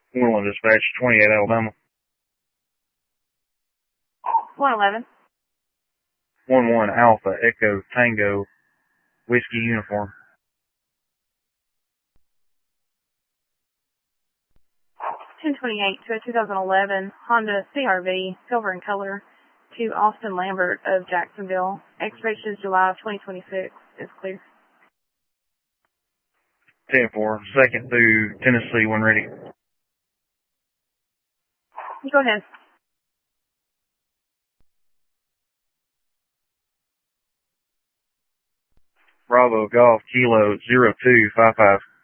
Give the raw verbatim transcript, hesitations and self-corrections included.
One dispatch, twenty-eight Alabama. one eleven. one one Alpha Echo Tango Whiskey Uniform. ten twenty-eight to a two thousand eleven Honda C R V, silver in color, to Austin Lambert of Jacksonville. Expiration is July of twenty twenty-six. Is clear. ten four, second through Tennessee when ready. Go ahead. Bravo Golf Kilo zero two five five.